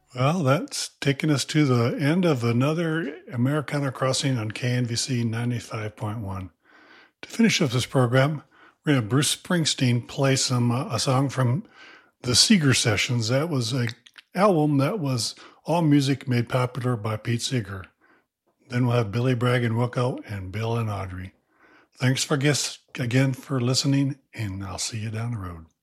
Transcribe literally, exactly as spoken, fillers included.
Well, that's taking us to the end of another Americana Crossing on K N V C ninety-five point one. To finish up this program, we're going to have Bruce Springsteen play some uh, a song from the Seeger Sessions. That was an album that was all music made popular by Pete Seeger. Then we'll have Billy Bragg and Wilco and Bill and Audrey. Thanks for guests again for listening, and I'll see you down the road.